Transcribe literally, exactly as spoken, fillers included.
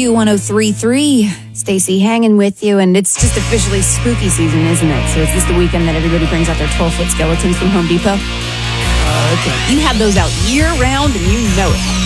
W one oh three point three. Stacy hanging with you, and it's just officially spooky season, isn't it? So is this the weekend that everybody brings out their twelve-foot skeletons from Home Depot? Okay. You have those out year-round, and you know it.